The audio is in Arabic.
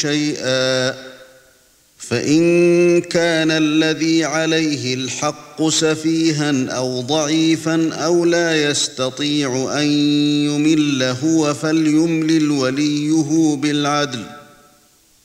شيئا فإن كان الذي عليه الحق سفيها أو ضعيفا أو لا يستطيع أن يمل هو فليملل وليه بالعدل